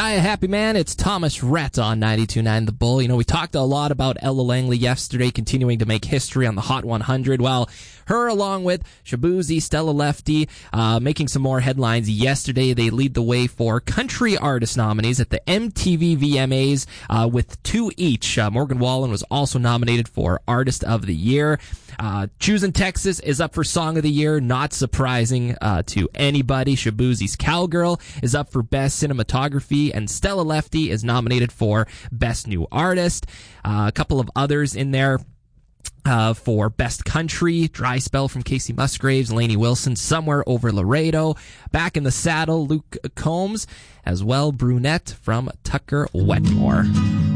Hiya, happy man. It's Thomas Rhett on 92.9 The Bull. You know, we talked a lot about Ella Langley yesterday, continuing to make history on the Hot 100. Well, her along with Shaboozey, Stella Lefty, making some more headlines yesterday. They lead the way for country artist nominees at the MTV VMAs with 2 each. Morgan Wallen was also nominated for Artist of the Year. Choosing Texas is up for Song of the Year, not surprising to anybody. Shaboozey's Cowgirl is up for Best Cinematography, and Stella Lefty is nominated for Best New Artist. A couple of others in there for Best Country: Dry Spell from Casey Musgraves, Lainey Wilson, Somewhere Over Laredo, Back in the Saddle, Luke Combs, as well Brunette from Tucker Wetmore.